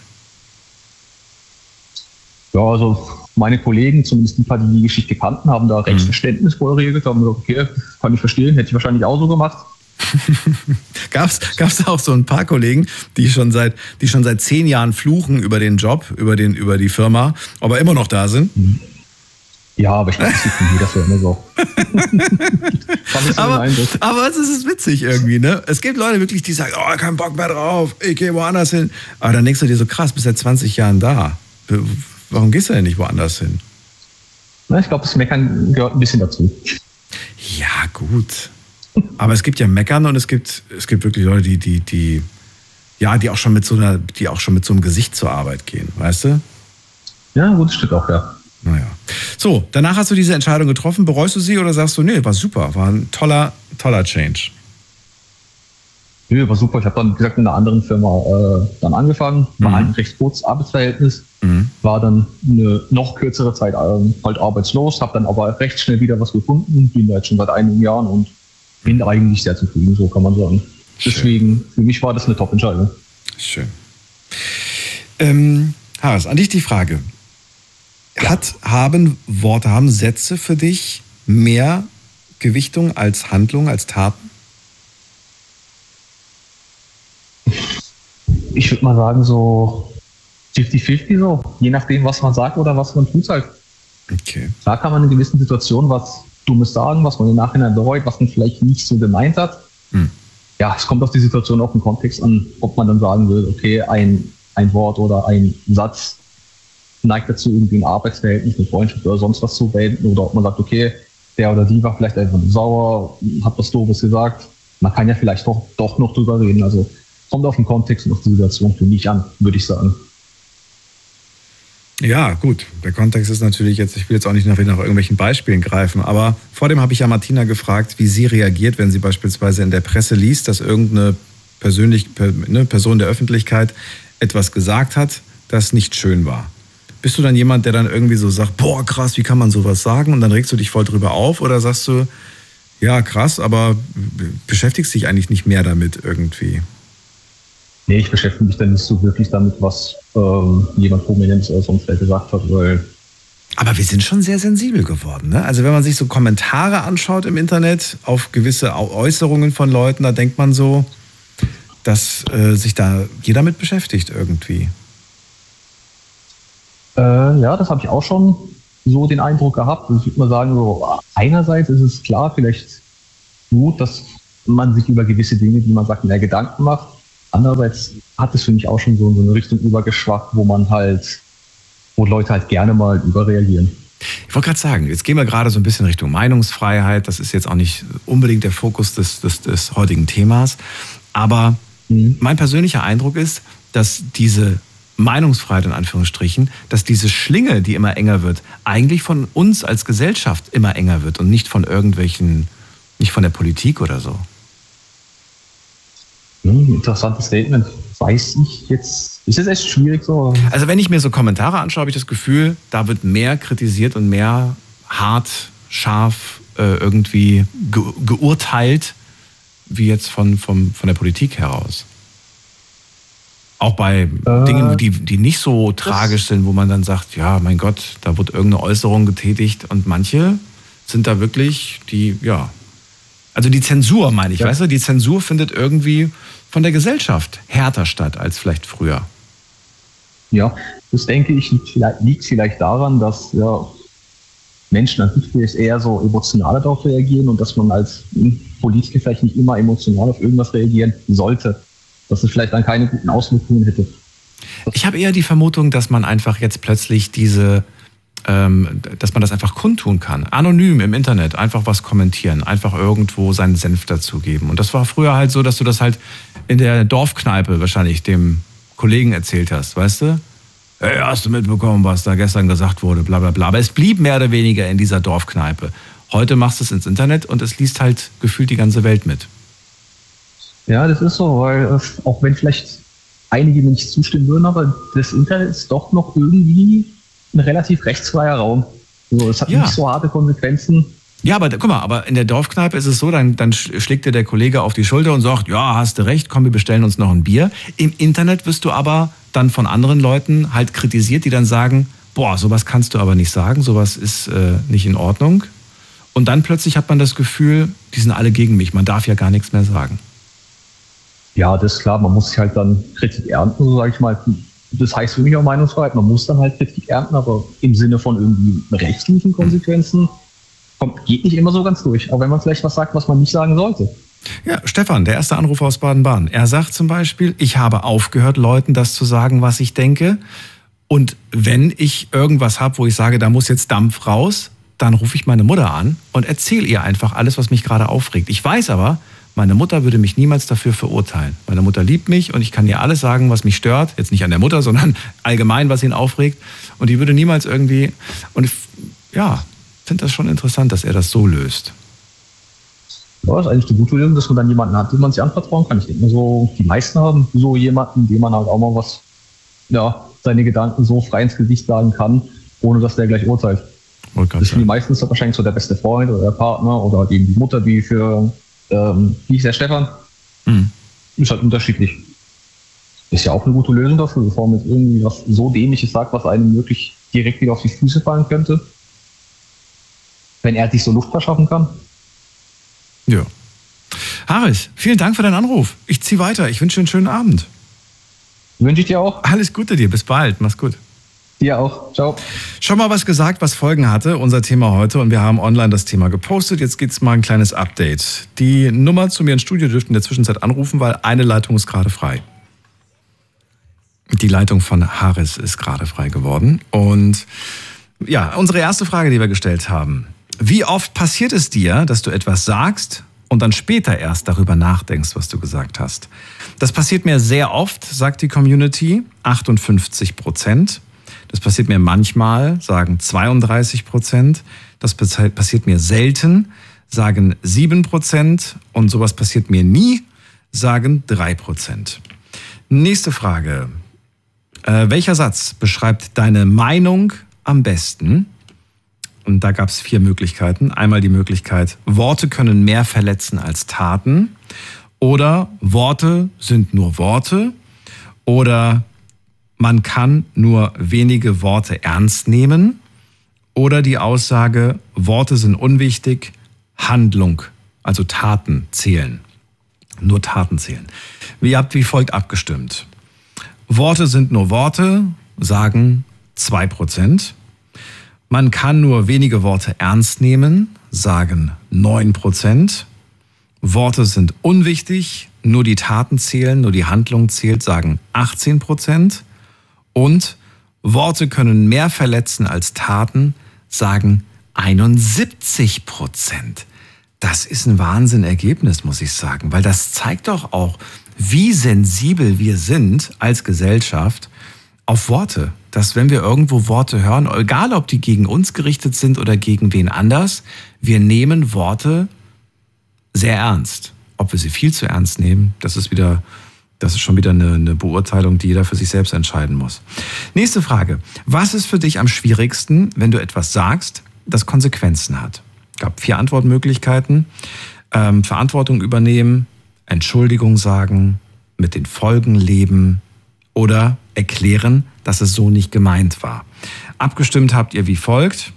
Ja, also meine Kollegen, zumindest die paar, die die Geschichte kannten, haben da recht mhm. verständnisvoll reagiert, haben gesagt, okay, kann ich verstehen, hätte ich wahrscheinlich auch so gemacht.
Gab's, gab's auch so ein paar Kollegen, die schon seit, die schon seit zehn Jahren fluchen über den Job, über den, über die Firma, aber immer noch da sind?
Ja, aber ich glaube, das ist in jeder Firma so.
aber, aber es ist witzig irgendwie, ne? Es gibt Leute wirklich, die sagen, oh, kein Bock mehr drauf, ich gehe woanders hin. Aber dann denkst du dir so, krass, bist seit zwanzig Jahren da. Warum gehst du denn nicht woanders hin?
Na, ich glaube, das Meckern gehört ein bisschen dazu.
Ja, gut. Aber es gibt ja Meckern und es gibt, es gibt wirklich Leute, die, die, die, ja, die auch schon mit so einer, die auch schon mit so einem Gesicht zur Arbeit gehen, weißt du?
Ja, gut, das stimmt auch, ja.
Naja. So, danach hast du diese Entscheidung getroffen. Bereust du sie oder sagst du, nee, war super, war ein toller, toller Change?
Nö, war super. Ich habe dann, wie gesagt, in einer anderen Firma äh, dann angefangen. War mhm. ein recht kurzes Arbeitsverhältnis. Mhm. War dann eine noch kürzere Zeit äh, halt arbeitslos. Habe dann aber recht schnell wieder was gefunden. Bin da jetzt schon seit einigen Jahren und bin eigentlich sehr zufrieden, so kann man sagen. Schön. Deswegen, für mich war das eine Top-Entscheidung.
Schön. Ähm, Haris, an dich die Frage. Ja. Hat, haben Worte, haben Sätze für dich mehr Gewichtung als Handlung, als Taten?
Ich würde mal sagen, so fünfzig fünfzig so, je nachdem, was man sagt oder was man tut halt.
Okay.
Da kann man in gewissen Situationen was Dummes sagen, was man im Nachhinein bereut, was man vielleicht nicht so gemeint hat. Hm. Ja, es kommt auf die Situation, auf den Kontext an, ob man dann sagen will, okay, ein, ein Wort oder ein Satz neigt dazu, irgendwie ein Arbeitsverhältnis, eine Freundschaft oder sonst was zu beenden, oder ob man sagt, okay, der oder die war vielleicht einfach sauer, hat was Doofes gesagt. Man kann ja vielleicht doch, doch noch drüber reden. Also kommt auf den Kontext und auf die Situation für mich an, würde ich sagen.
Ja, gut. Der Kontext ist natürlich jetzt, ich will jetzt auch nicht nach, nach irgendwelchen Beispielen greifen, aber vor dem habe ich ja Martina gefragt, wie sie reagiert, wenn sie beispielsweise in der Presse liest, dass irgendeine persönlich, eine Person der Öffentlichkeit etwas gesagt hat, das nicht schön war. Bist du dann jemand, der dann irgendwie so sagt, boah, krass, wie kann man sowas sagen? Und dann regst du dich voll drüber auf? Oder sagst du, ja, krass, aber beschäftigst dich eigentlich nicht mehr damit irgendwie?
Nee, ich beschäftige mich dann nicht so wirklich damit, was ähm, jemand Prominentes oder sonst wer gesagt hat, weil...
Aber wir sind schon sehr sensibel geworden, ne? Also wenn man sich so Kommentare anschaut im Internet auf gewisse Äußerungen von Leuten, da denkt man so, dass äh, sich da jeder mit beschäftigt irgendwie.
Äh, ja, das habe ich auch schon so den Eindruck gehabt. Also ich würde mal sagen, so einerseits ist es klar, vielleicht gut, dass man sich über gewisse Dinge, die man sagt, mehr Gedanken macht. Andererseits hat es für mich auch schon so in so eine Richtung übergeschwappt, wo man halt, wo Leute halt gerne mal überreagieren.
Ich wollte gerade sagen, jetzt gehen wir gerade so ein bisschen Richtung Meinungsfreiheit. Das ist jetzt auch nicht unbedingt der Fokus des, des, des heutigen Themas. Aber mhm. mein persönlicher Eindruck ist, dass diese Meinungsfreiheit in Anführungsstrichen, dass diese Schlinge, die immer enger wird, eigentlich von uns als Gesellschaft immer enger wird und nicht von irgendwelchen, nicht von der Politik oder so.
Hm, interessantes Statement. Weiß ich jetzt, ist es echt schwierig so?
Also wenn ich mir so Kommentare anschaue, habe ich das Gefühl, da wird mehr kritisiert und mehr hart, scharf äh, irgendwie ge- geurteilt, wie jetzt von, von, von der Politik heraus. Auch bei äh, Dingen, die, die nicht so tragisch sind, wo man dann sagt, ja, mein Gott, da wird irgendeine Äußerung getätigt und manche sind da wirklich die, ja, also die Zensur meine ich, ja. Weißt du, die Zensur findet irgendwie von der Gesellschaft härter statt als vielleicht früher.
Ja, das denke ich liegt vielleicht, liegt vielleicht daran, dass ja, Menschen an sich eher so emotional darauf reagieren und dass man als Politiker vielleicht nicht immer emotional auf irgendwas reagieren sollte. Dass es vielleicht dann keine guten Auswirkungen hätte.
Ich habe eher die Vermutung, dass man einfach jetzt plötzlich diese, ähm, dass man das einfach kundtun kann. Anonym im Internet, einfach was kommentieren, einfach irgendwo seinen Senf dazugeben. Und das war früher halt so, dass du das halt in der Dorfkneipe wahrscheinlich dem Kollegen erzählt hast, weißt du? Hey, hast du mitbekommen, was da gestern gesagt wurde, bla bla bla. Aber es blieb mehr oder weniger in dieser Dorfkneipe. Heute machst du es ins Internet und es liest halt gefühlt die ganze Welt mit.
Ja, das ist so, weil äh, auch wenn vielleicht einige mir nicht zustimmen würden, aber das Internet ist doch noch irgendwie ein relativ rechtsfreier Raum. Also, es hat ja nicht so harte Konsequenzen.
Ja, aber guck mal, aber in der Dorfkneipe ist es so, dann, dann schlägt dir der Kollege auf die Schulter und sagt, ja, hast du recht, komm, wir bestellen uns noch ein Bier. Im Internet wirst du aber dann von anderen Leuten halt kritisiert, die dann sagen, boah, sowas kannst du aber nicht sagen, sowas ist äh, nicht in Ordnung. Und dann plötzlich hat man das Gefühl, die sind alle gegen mich, man darf ja gar nichts mehr sagen.
Ja, das ist klar, man muss sich halt dann Kritik ernten, so sage ich mal. Das heißt für mich auch Meinungsfreiheit, man muss dann halt Kritik ernten, aber im Sinne von irgendwie rechtlichen Konsequenzen kommt, geht nicht immer so ganz durch. Auch wenn man vielleicht was sagt, was man nicht sagen sollte.
Ja, Stefan, der erste Anrufer aus Baden-Baden. Er sagt zum Beispiel, ich habe aufgehört, Leuten das zu sagen, was ich denke. Und wenn ich irgendwas habe, wo ich sage, da muss jetzt Dampf raus, dann rufe ich meine Mutter an und erzähle ihr einfach alles, was mich gerade aufregt. Ich weiß aber, meine Mutter würde mich niemals dafür verurteilen. Meine Mutter liebt mich und ich kann ihr alles sagen, was mich stört. Jetzt nicht an der Mutter, sondern allgemein, was ihn aufregt. Und die würde niemals irgendwie... Und ich, ja, finde das schon interessant, dass er das so löst.
Ja, das ist eigentlich eine gute Lösung, dass man dann jemanden hat, dem man sich anvertrauen kann. Ich denke mal so, die meisten haben so jemanden, dem man halt auch mal was, ja, seine Gedanken so frei ins Gesicht sagen kann, ohne dass der gleich urteilt. Das ist für die meisten ist wahrscheinlich so der beste Freund oder der Partner oder eben die Mutter, wie für... Ähm, wie ist der Stefan? Mhm. Ist halt unterschiedlich. Ist ja auch eine gute Lösung dafür, bevor man jetzt irgendwie was so Dämliches sagt, was einem wirklich direkt wieder auf die Füße fallen könnte. Wenn er sich so Luft verschaffen kann.
Ja. Haris, vielen Dank für deinen Anruf. Ich ziehe weiter. Ich wünsche dir einen schönen Abend.
Wünsche ich dir auch.
Alles Gute dir, bis bald, mach's gut.
Dir auch. Ciao.
Schon mal was gesagt, was Folgen hatte, unser Thema heute. Und wir haben online das Thema gepostet. Jetzt geht's mal ein kleines Update. Die Nummer zu mir ins Studio dürften in der Zwischenzeit anrufen, weil eine Leitung ist gerade frei. Die Leitung von Haris ist gerade frei geworden. Und ja, unsere erste Frage, die wir gestellt haben. Wie oft passiert es dir, dass du etwas sagst und dann später erst darüber nachdenkst, was du gesagt hast? Das passiert mir sehr oft, sagt die Community, achtundfünfzig Prozent. Das passiert mir manchmal, sagen zweiunddreißig Prozent. Das passiert mir selten, sagen sieben Prozent. Und sowas passiert mir nie, sagen drei Prozent. Nächste Frage. Äh, welcher Satz beschreibt deine Meinung am besten? Und da gab es vier Möglichkeiten. Einmal die Möglichkeit, Worte können mehr verletzen als Taten. Oder Worte sind nur Worte. Oder man kann nur wenige Worte ernst nehmen. Oder die Aussage, Worte sind unwichtig, Handlung, also Taten zählen. Nur Taten zählen. Ihr habt wie folgt abgestimmt. Worte sind nur Worte, sagen zwei Prozent. Man kann nur wenige Worte ernst nehmen, sagen neun Prozent. Worte sind unwichtig, nur die Taten zählen, nur die Handlung zählt, sagen achtzehn Prozent. Und Worte können mehr verletzen als Taten, sagen einundsiebzig Prozent. Das ist ein Wahnsinnergebnis, muss ich sagen, weil das zeigt doch auch, wie sensibel wir sind als Gesellschaft auf Worte. Dass wenn wir irgendwo Worte hören, egal ob die gegen uns gerichtet sind oder gegen wen anders, wir nehmen Worte sehr ernst. Ob wir sie viel zu ernst nehmen, das ist wieder... Das ist schon wieder eine, eine Beurteilung, die jeder für sich selbst entscheiden muss. Nächste Frage. Was ist für dich am schwierigsten, wenn du etwas sagst, das Konsequenzen hat? Es gab vier Antwortmöglichkeiten. Ähm, Verantwortung übernehmen, Entschuldigung sagen, mit den Folgen leben oder erklären, dass es so nicht gemeint war. Abgestimmt habt ihr wie folgt.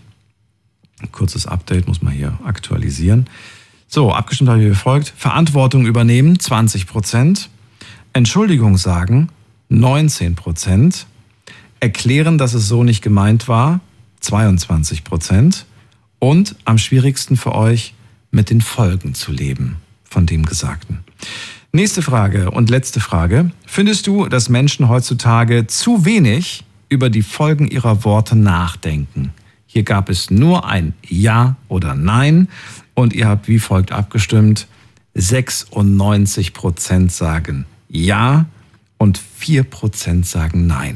Ein kurzes Update muss man hier aktualisieren. So, abgestimmt habt ihr wie folgt. Verantwortung übernehmen, zwanzig Prozent. Entschuldigung sagen, neunzehn Prozent. Erklären, dass es so nicht gemeint war, zweiundzwanzig Prozent. Und am schwierigsten für euch, mit den Folgen zu leben von dem Gesagten. Nächste Frage und letzte Frage. Findest du, dass Menschen heutzutage zu wenig über die Folgen ihrer Worte nachdenken? Hier gab es nur ein Ja oder Nein und ihr habt wie folgt abgestimmt. sechsundneunzig Prozent sagen Ja und vier Prozent sagen Nein.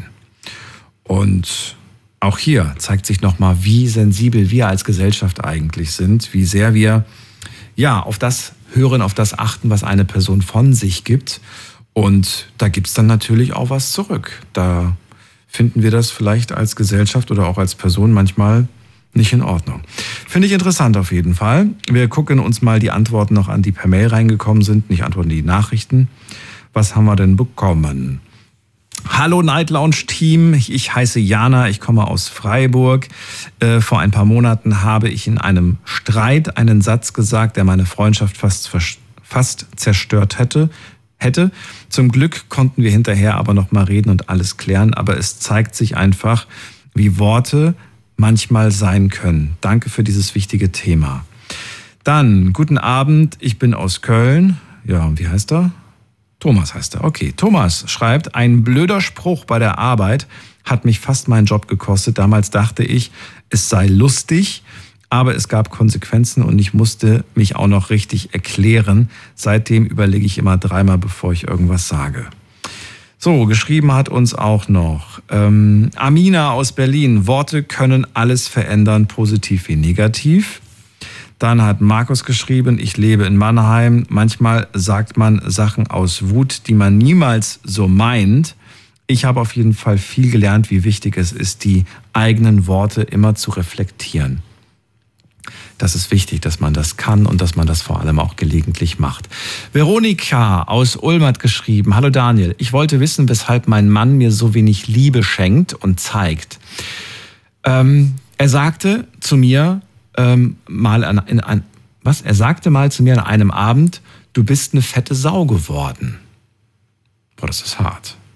Und auch hier zeigt sich nochmal, wie sensibel wir als Gesellschaft eigentlich sind, wie sehr wir ja auf das hören, auf das achten, was eine Person von sich gibt. Und da gibt es dann natürlich auch was zurück. Da finden wir das vielleicht als Gesellschaft oder auch als Person manchmal nicht in Ordnung. Finde ich interessant auf jeden Fall. Wir gucken uns mal die Antworten noch an, die per Mail reingekommen sind, nicht Antworten, die Nachrichten. Was haben wir denn bekommen? Hallo Night Lounge Team, ich heiße Jana, ich komme aus Freiburg. Äh, vor ein paar Monaten habe ich in einem Streit einen Satz gesagt, der meine Freundschaft fast, fast zerstört hätte. hätte. Zum Glück konnten wir hinterher aber noch mal reden und alles klären, aber es zeigt sich einfach, wie Worte manchmal sein können. Danke für dieses wichtige Thema. Dann, guten Abend, ich bin aus Köln. Ja, und wie heißt er? Thomas heißt er. Okay, Thomas schreibt, ein blöder Spruch bei der Arbeit hat mich fast meinen Job gekostet. Damals dachte ich, es sei lustig, aber es gab Konsequenzen und ich musste mich auch noch richtig erklären. Seitdem überlege ich immer dreimal, bevor ich irgendwas sage. So, geschrieben hat uns auch noch ähm, Amina aus Berlin. Worte können alles verändern, positiv wie negativ. Dann hat Markus geschrieben, ich lebe in Mannheim. Manchmal sagt man Sachen aus Wut, die man niemals so meint. Ich habe auf jeden Fall viel gelernt, wie wichtig es ist, die eigenen Worte immer zu reflektieren. Das ist wichtig, dass man das kann und dass man das vor allem auch gelegentlich macht. Veronika aus Ulm hat geschrieben, hallo Daniel, ich wollte wissen, weshalb mein Mann mir so wenig Liebe schenkt und zeigt. Ähm, er sagte zu mir, Ähm, mal an, in, an, was? Er sagte mal zu mir an einem Abend, du bist eine fette Sau geworden. Boah, das ist hart.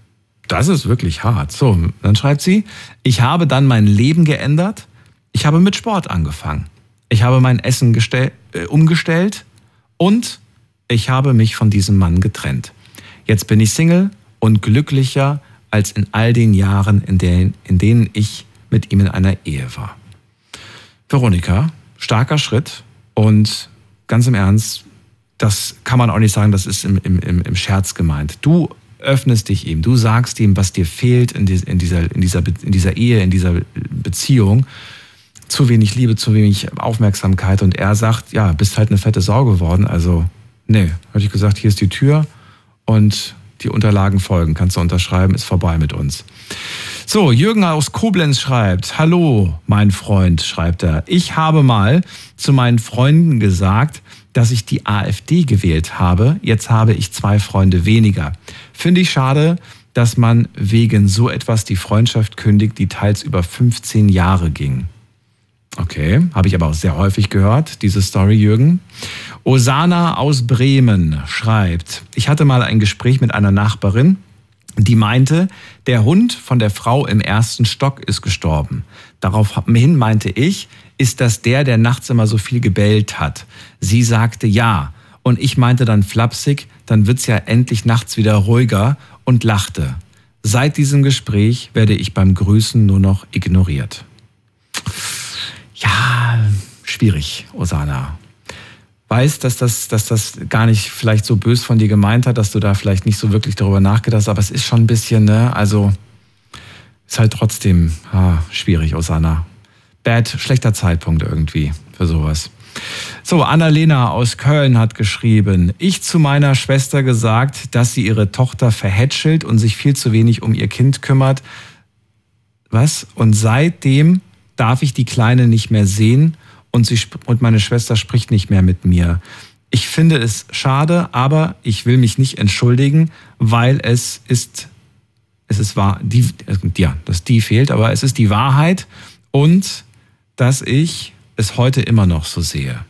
Das ist wirklich hart. So, dann schreibt sie, ich habe dann mein Leben geändert. Ich habe mit Sport angefangen. Ich habe mein Essen gestell, äh, umgestellt und ich habe mich von diesem Mann getrennt. Jetzt bin ich Single und glücklicher als in all den Jahren, in denen, in denen ich mit ihm in einer Ehe war. Veronika, starker Schritt und ganz im Ernst, das kann man auch nicht sagen, das ist im, im, im Scherz gemeint. Du öffnest dich ihm, du sagst ihm, was dir fehlt in, die, in, dieser, in, dieser, in dieser Ehe, in dieser Beziehung. Zu wenig Liebe, zu wenig Aufmerksamkeit und er sagt, ja, bist halt eine fette Sau geworden, also nee, hatte ich gesagt, hier ist die Tür und die Unterlagen folgen, kannst du unterschreiben, ist vorbei mit uns. So, Jürgen aus Koblenz schreibt, hallo, mein Freund, schreibt er, ich habe mal zu meinen Freunden gesagt, dass ich die AfD gewählt habe, jetzt habe ich zwei Freunde weniger. Finde ich schade, dass man wegen so etwas die Freundschaft kündigt, die teils über fünfzehn Jahre ging. Okay, habe ich aber auch sehr häufig gehört, diese Story, Jürgen. Osana aus Bremen schreibt, ich hatte mal ein Gespräch mit einer Nachbarin, die meinte, der Hund von der Frau im ersten Stock ist gestorben. Daraufhin meinte ich, ist das der, der nachts immer so viel gebellt hat? Sie sagte ja. Und ich meinte dann flapsig, dann wird's ja endlich nachts wieder ruhiger und lachte. Seit diesem Gespräch werde ich beim Grüßen nur noch ignoriert. Ja, schwierig, Osana. Weiß, dass das, dass das gar nicht vielleicht so bös von dir gemeint hat, dass du da vielleicht nicht so wirklich darüber nachgedacht hast, aber es ist schon ein bisschen, ne, also ist halt trotzdem ah, schwierig, Osana. Bad, schlechter Zeitpunkt irgendwie für sowas. So, Annalena aus Köln hat geschrieben, ich zu meiner Schwester gesagt, dass sie ihre Tochter verhätschelt und sich viel zu wenig um ihr Kind kümmert. Was? Und seitdem darf ich die Kleine nicht mehr sehen und, sie, und meine Schwester spricht nicht mehr mit mir. Ich finde es schade, aber ich will mich nicht entschuldigen, weil es ist, es ist wahr, die, ja, dass die fehlt, aber es ist die Wahrheit und dass ich es heute immer noch so sehe.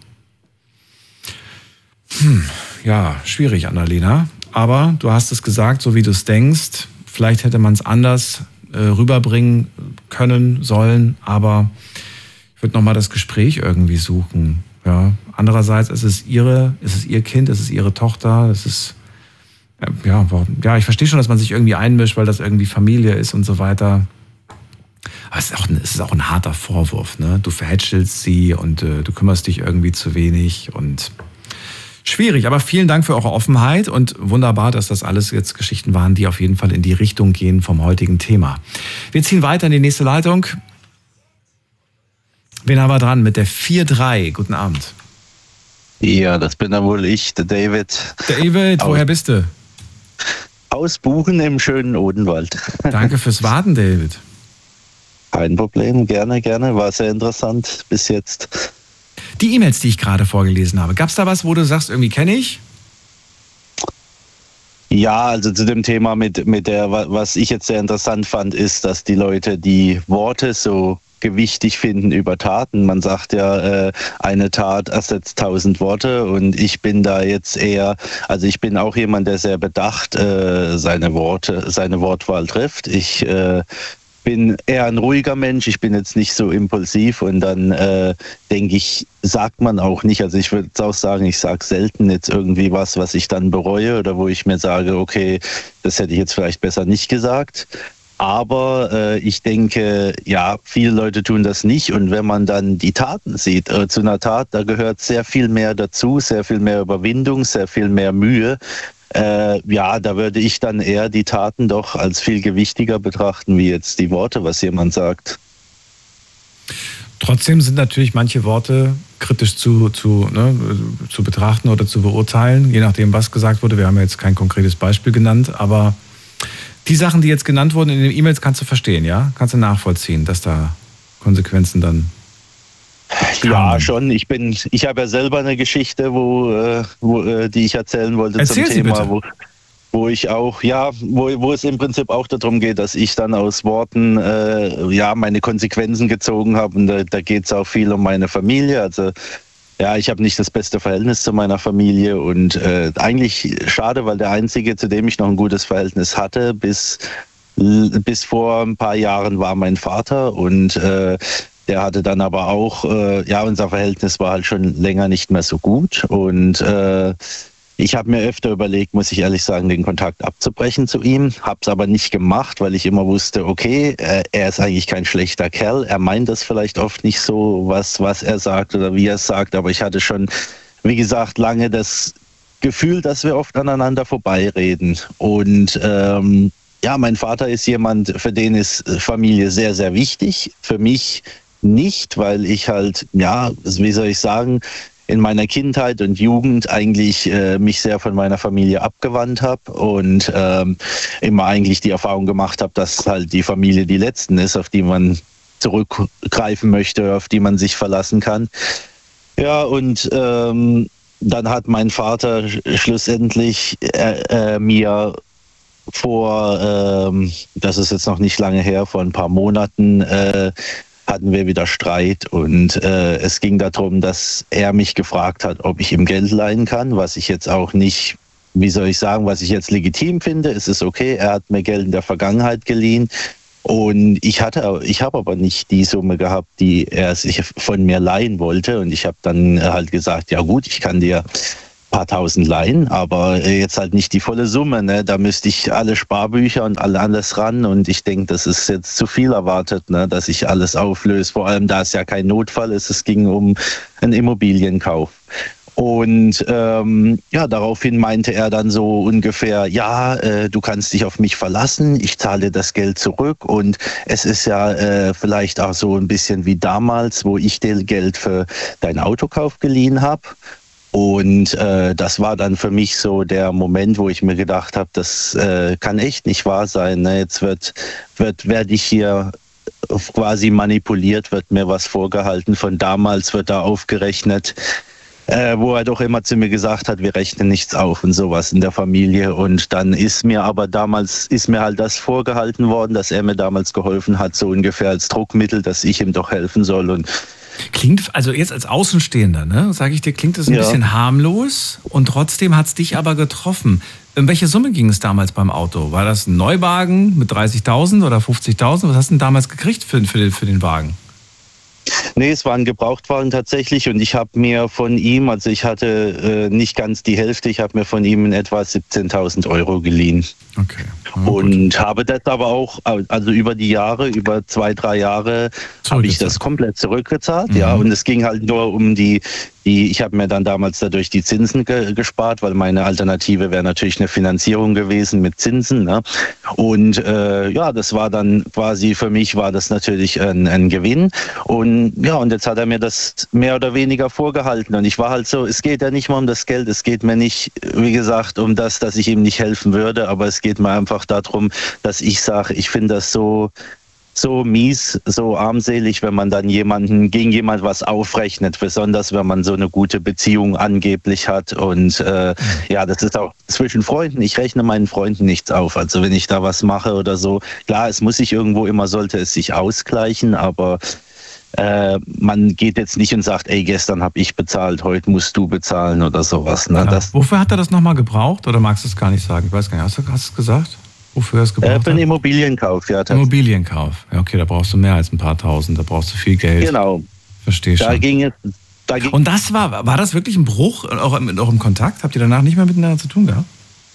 Hm, ja, schwierig, Annalena, aber du hast es gesagt, so wie du es denkst. Vielleicht hätte man es anders äh, rüberbringen können, sollen, aber ich würde nochmal das Gespräch irgendwie suchen. Ja. Andererseits ist es ihre, ist es ihr Kind, ist es ihre Tochter, es ist, ja, ja, ich verstehe schon, dass man sich irgendwie einmischt, weil das irgendwie Familie ist und so weiter. Aber es ist auch ein, es ist auch ein harter Vorwurf, ne? Du verhätschelst sie und äh, du kümmerst dich irgendwie zu wenig und schwierig. Aber vielen Dank für eure Offenheit und wunderbar, dass das alles jetzt Geschichten waren, die auf jeden Fall in die Richtung gehen vom heutigen Thema. Wir ziehen weiter in die nächste Leitung. Wen haben wir dran mit der vier drei? Guten Abend.
Ja, das bin dann wohl ich, der David.
David, woher bist du?
Aus Buchen im schönen Odenwald.
Danke fürs Warten, David.
Kein Problem, gerne, gerne. War sehr interessant bis jetzt.
Die E-Mails, die ich gerade vorgelesen habe, gab es da was, wo du sagst, irgendwie kenne ich?
Ja, also zu dem Thema mit, mit der, was ich jetzt sehr interessant fand, ist, dass die Leute die Worte so gewichtig finden über Taten. Man sagt ja, äh, eine Tat ersetzt tausend Worte und ich bin da jetzt eher, also ich bin auch jemand, der sehr bedacht äh, seine Worte, seine Wortwahl trifft. Ich äh, bin eher ein ruhiger Mensch, ich bin jetzt nicht so impulsiv und dann äh, denke ich, sagt man auch nicht, also ich würde auch sagen, ich sage selten jetzt irgendwie was, was ich dann bereue oder wo ich mir sage, okay, das hätte ich jetzt vielleicht besser nicht gesagt. Aber äh, ich denke, ja, viele Leute tun das nicht. Und wenn man dann die Taten sieht, äh, zu einer Tat, da gehört sehr viel mehr dazu, sehr viel mehr Überwindung, sehr viel mehr Mühe. Äh, ja, da würde ich dann eher die Taten doch als viel gewichtiger betrachten, wie jetzt die Worte, was jemand sagt.
Trotzdem sind natürlich manche Worte kritisch zu, zu, ne, zu betrachten oder zu beurteilen, je nachdem, was gesagt wurde. Wir haben ja jetzt kein konkretes Beispiel genannt, aber die Sachen, die jetzt genannt wurden in den E-Mails, kannst du verstehen, ja? Kannst du nachvollziehen, dass da Konsequenzen dann kamen?
Ja, schon. Ich bin, ich habe ja selber eine Geschichte, wo, äh, wo äh, die ich erzählen wollte.
Erzähl
zum
sie
Thema,
bitte.
wo wo ich auch, ja, wo, wo es im Prinzip auch darum geht, dass ich dann aus Worten äh, ja meine Konsequenzen gezogen habe. Und da, da geht es auch viel um meine Familie. Also ja, ich habe nicht das beste Verhältnis zu meiner Familie und äh, eigentlich schade, weil der Einzige, zu dem ich noch ein gutes Verhältnis hatte, bis bis vor ein paar Jahren war mein Vater und äh, der hatte dann aber auch, äh, ja, unser Verhältnis war halt schon länger nicht mehr so gut und äh, ich habe mir öfter überlegt, muss ich ehrlich sagen, den Kontakt abzubrechen zu ihm, habe es aber nicht gemacht, weil ich immer wusste, okay, äh, er ist eigentlich kein schlechter Kerl, er meint das vielleicht oft nicht so, was, was er sagt oder wie er es sagt, aber ich hatte schon, wie gesagt, lange das Gefühl, dass wir oft aneinander vorbeireden und ähm, ja, mein Vater ist jemand, für den ist Familie sehr, sehr wichtig, für mich nicht, weil ich halt, ja, wie soll ich sagen, in meiner Kindheit und Jugend eigentlich äh, mich sehr von meiner Familie abgewandt habe und ähm, immer eigentlich die Erfahrung gemacht habe, dass halt die Familie die Letzten ist, auf die man zurückgreifen möchte, auf die man sich verlassen kann. Ja, und ähm, dann hat mein Vater schlussendlich äh, äh, mir vor, ähm, das ist jetzt noch nicht lange her, vor ein paar Monaten, äh, hatten wir wieder Streit und äh, es ging darum, dass er mich gefragt hat, ob ich ihm Geld leihen kann, was ich jetzt auch nicht, wie soll ich sagen, was ich jetzt legitim finde. Es ist okay, er hat mir Geld in der Vergangenheit geliehen und ich hatte, ich habe aber nicht die Summe gehabt, die er sich von mir leihen wollte und ich habe dann halt gesagt, ja gut, ich kann dir paar tausend leihen, aber jetzt halt nicht die volle Summe, ne? Da müsste ich alle Sparbücher und alles ran und ich denke, das ist jetzt zu viel erwartet, ne? Dass ich alles auflöse, vor allem da es ja kein Notfall ist, es ging um einen Immobilienkauf. Und ähm, ja, daraufhin meinte er dann so ungefähr, ja, äh, du kannst dich auf mich verlassen, ich zahle dir das Geld zurück und es ist ja äh, vielleicht auch so ein bisschen wie damals, wo ich dir Geld für deinen Autokauf geliehen habe. Und äh, das war dann für mich so der Moment, wo ich mir gedacht habe, das äh, kann echt nicht wahr sein. Ne? Jetzt wird, wird, werde ich hier quasi manipuliert, wird mir was vorgehalten. Von damals wird da aufgerechnet, äh, wo er doch immer zu mir gesagt hat, wir rechnen nichts auf und sowas in der Familie. Und dann ist mir aber damals, ist mir halt das vorgehalten worden, dass er mir damals geholfen hat, so ungefähr als Druckmittel, dass ich ihm doch helfen soll. Und
klingt, also jetzt als Außenstehender, ne, sage ich dir, klingt das ein ja. bisschen harmlos und trotzdem hat es dich aber getroffen. Um welche Summe ging es damals beim Auto? War das ein Neuwagen mit dreißigtausend oder fünfzigtausend? Was hast du denn damals gekriegt für, für, den, für den Wagen?
Nee, es war ein Gebrauchtwagen tatsächlich und ich habe mir von ihm, also ich hatte äh, nicht ganz die Hälfte, ich habe mir von ihm in etwa siebzehntausend Euro geliehen.
Okay.
Oh, und gut. Habe das aber auch, also über die Jahre, über zwei, drei Jahre habe ich das komplett zurückgezahlt. Mhm. Ja, und es ging halt nur um die, die ich habe mir dann damals dadurch die Zinsen ge- gespart, weil meine Alternative wäre natürlich eine Finanzierung gewesen mit Zinsen. Ne? Und äh, ja, das war dann quasi, für mich war das natürlich ein, ein Gewinn. Und ja, und jetzt hat er mir das mehr oder weniger vorgehalten. Und ich war halt so, es geht ja nicht mal um das Geld, es geht mir nicht, wie gesagt, um das, dass ich ihm nicht helfen würde, aber es geht mir einfach darum, dass ich sage, ich finde das so, so mies, so armselig, wenn man dann jemanden gegen jemand was aufrechnet, besonders wenn man so eine gute Beziehung angeblich hat. Und äh, ja, das ist auch zwischen Freunden. Ich rechne meinen Freunden nichts auf. Also wenn ich da was mache oder so, klar, es muss sich irgendwo immer, sollte es sich ausgleichen, aber äh, man geht jetzt nicht und sagt, ey, gestern habe ich bezahlt, heute musst du bezahlen oder sowas. Ne? Das,
wofür hat er das nochmal gebraucht oder magst du es gar nicht sagen? Ich weiß gar nicht, hast du, hast du es gesagt? Wofür er es gebraucht
äh,
hat?
Für den Immobilienkauf, ja.
Immobilienkauf, ja okay, da brauchst du mehr als ein paar Tausend, da brauchst du viel Geld.
Genau.
Verstehe schon.
Da ging es, da ging
und das war, war das wirklich ein Bruch, auch im, auch im Kontakt? Habt ihr danach nicht mehr miteinander zu tun gehabt?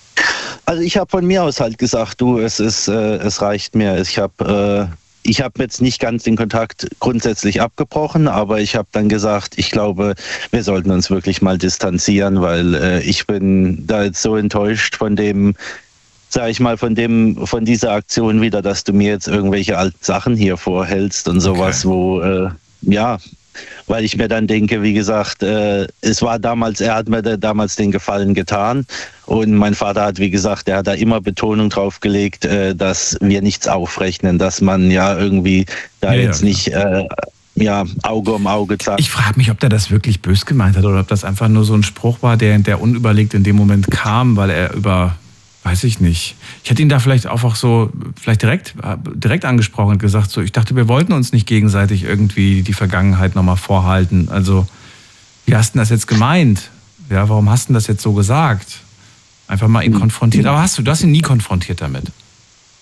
Also ich habe von mir aus halt gesagt, du, es ist, äh, es reicht mir. Ich habe äh, ich habe jetzt nicht ganz den Kontakt grundsätzlich abgebrochen, aber ich habe dann gesagt, ich glaube, wir sollten uns wirklich mal distanzieren, weil äh, ich bin da jetzt so enttäuscht von dem, sag ich mal, von dem, von dieser Aktion wieder, dass du mir jetzt irgendwelche alten Sachen hier vorhältst und sowas, okay. wo, äh, ja, weil ich mir dann denke, wie gesagt, äh, es war damals, er hat mir da damals den Gefallen getan und mein Vater hat, wie gesagt, er hat da immer Betonung drauf gelegt, äh, dass wir nichts aufrechnen, dass man ja irgendwie da ja, jetzt ja, nicht äh, ja, Auge um Auge zeigt.
Ich frage mich, ob der das wirklich bös gemeint hat oder ob das einfach nur so ein Spruch war, der, der unüberlegt in dem Moment kam, weil er über... Weiß ich nicht. Ich hätte ihn da vielleicht einfach so, vielleicht direkt, direkt angesprochen und gesagt, so, ich dachte, wir wollten uns nicht gegenseitig irgendwie die Vergangenheit nochmal vorhalten. Also, wie hast du das jetzt gemeint? Ja, warum hast du das jetzt so gesagt? Einfach mal ihn konfrontiert. Aber hast du, du hast ihn nie konfrontiert damit?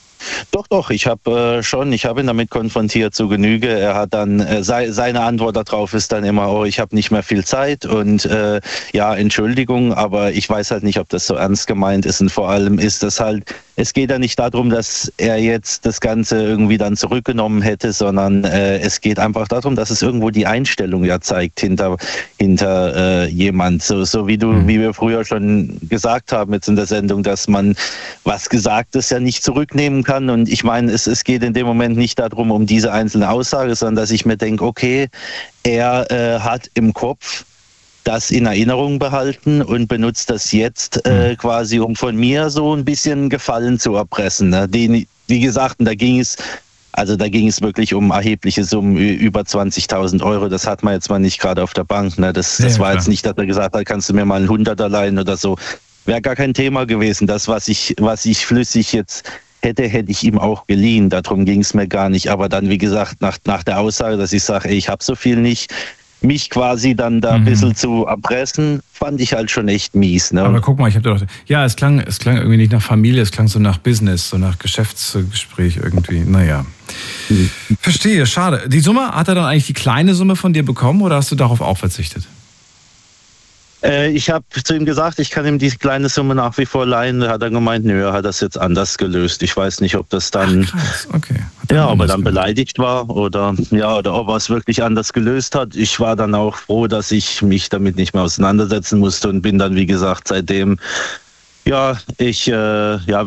Doch, doch, ich habe äh, schon, ich habe ihn damit konfrontiert zu Genüge. Er hat dann, äh, sei, seine Antwort darauf ist dann immer, oh, ich habe nicht mehr viel Zeit und äh, ja, Entschuldigung, aber ich weiß halt nicht, ob das so ernst gemeint ist und vor allem ist das halt, es geht ja nicht darum, dass er jetzt das Ganze irgendwie dann zurückgenommen hätte, sondern äh, es geht einfach darum, dass es irgendwo die Einstellung ja zeigt hinter, hinter äh, jemand, so, so wie du, mhm. wie wir früher schon gesagt haben jetzt in der Sendung, dass man was Gesagtes ja nicht zurücknehmen kann und ich meine, es, es geht in dem Moment nicht darum, um diese einzelne Aussage, sondern dass ich mir denke, okay, er äh, hat im Kopf das in Erinnerung behalten und benutzt das jetzt äh, quasi, um von mir so ein bisschen Gefallen zu erpressen. Ne? Den, wie gesagt, da ging es, also da ging es wirklich um erhebliche Summen, über zwanzigtausend Euro. Das hat man jetzt mal nicht gerade auf der Bank. Ne? Das, das ja, war klar. Jetzt nicht, dass er gesagt hat, kannst du mir mal ein Hunderter leihen oder so. Wäre gar kein Thema gewesen. Das, was ich, was ich flüssig jetzt hätte, hätte ich ihm auch geliehen. Darum ging es mir gar nicht. Aber dann, wie gesagt, nach, nach der Aussage, dass ich sage, ey, ich habe so viel nicht, mich quasi dann da ein mhm. bisschen zu erpressen, fand ich halt schon echt mies. Ne?
Aber guck mal, ich habe doch, ja, es klang, es klang irgendwie nicht nach Familie, es klang so nach Business, so nach Geschäftsgespräch irgendwie. Naja. Mhm. Verstehe, schade. Die Summe, hat er dann eigentlich die kleine Summe von dir bekommen oder hast du darauf auch verzichtet?
Äh, ich habe zu ihm gesagt, ich kann ihm die kleine Summe nach wie vor leihen. Da hat er gemeint, nö, er hat das jetzt anders gelöst. Ich weiß nicht, ob das dann,
Ach, okay.
ja, ob er dann beleidigt war oder ja, oder ob er es wirklich anders gelöst hat. Ich war dann auch froh, dass ich mich damit nicht mehr auseinandersetzen musste und bin dann, wie gesagt, seitdem, ja, ich, äh, ja,